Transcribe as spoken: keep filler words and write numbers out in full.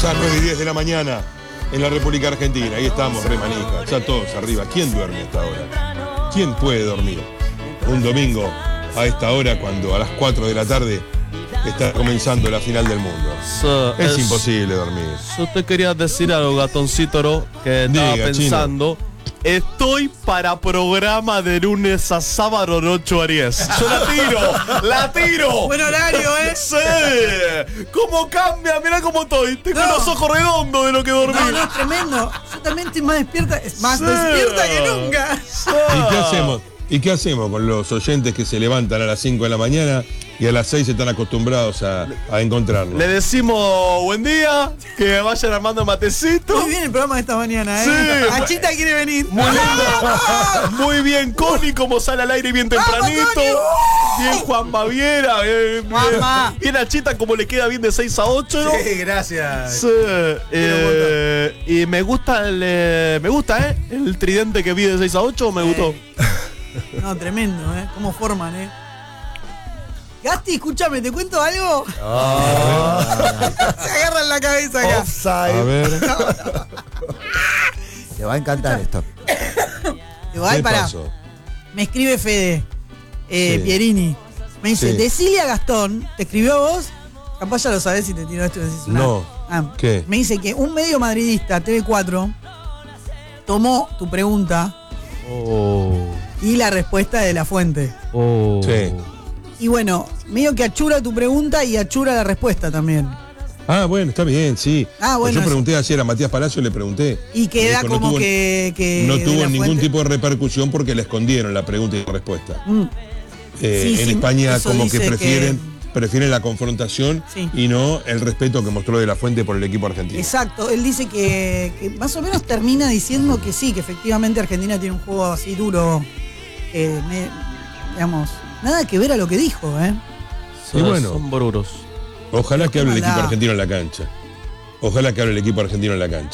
Las nueve y diez de la mañana en la República Argentina. Ahí estamos, re manija, ya todos arriba. ¿Quién duerme a esta hora? ¿Quién puede dormir un domingo a esta hora cuando a las cuatro de la tarde está comenzando la final del mundo? So, es, es imposible dormir. Yo te quería decir algo, Gatoncito, ¿no? Que estaba Diga, pensando. Chino. Estoy para programa de lunes a sábado ocho a diez. Yo la tiro, la tiro. Buen horario, ¿eh? Sí. ¿Cómo cambia? Mirá cómo estoy. Tengo No. los ojos redondos de lo que dormí. No, no, es tremendo. Yo también estoy más despierta, más Sí. despierta que nunca. ¿Y qué hacemos? ¿Y qué hacemos con los oyentes que se levantan a las cinco de la mañana y a las seis están acostumbrados a, a encontrarnos? Le decimos buen día, que vayan armando matecito. Muy bien el programa de esta mañana, ¿eh? Sí. Achita quiere venir. Muy lindo. Muy bien, Connie, como sale al aire bien tempranito. Connie! Bien, Juan Baviera. Bien, Juanma. bien, bien a Chita, como le queda bien de seis a ocho. ¿no? Sí, gracias. Sí, eh, y me gusta el eh, me gusta, ¿eh? El tridente que vi de seis a ocho me gustó. No, tremendo, ¿eh? Cómo forman, ¿eh? Gasti, escúchame, ¿te cuento algo? Oh. Se agarran la cabeza acá. A Offside. ver, Te va a encantar esto. Igual, ¿qué pará. pasó? Me escribe Fede, eh, Sí. Pierini. Me dice, Sí. Decilia Gastón, ¿te escribió a vos? Capaz ya lo sabés si te tiró esto y decís una- No. Ah, ¿Qué? Me dice que un medio madridista, T V cuatro, tomó tu pregunta Oh, y la respuesta de la fuente. oh. Sí. Y bueno, medio que achura tu pregunta y achura la respuesta también. Ah, bueno, está bien, sí. Ah, bueno, Pues yo eso. pregunté ayer a Matías Palacio, le pregunté. Y queda Me dijo, no como tuvo- que, que No de tuvo la ningún fuente- tipo de repercusión porque le escondieron la pregunta y la respuesta. Mm, Eh, Sí, en sí, España eso como que dice prefieren, que- prefieren la confrontación Sí. y no el respeto que mostró de la fuente por el equipo argentino. exacto, él dice que, que más o menos termina diciendo que sí, que efectivamente Argentina tiene un juego así duro, que me- digamos, nada que ver a lo que dijo, ¿eh? Y bueno. Son bruros. Ojalá que hable el Ojalá. equipo argentino en la cancha. Ojalá que hable el equipo argentino en la cancha.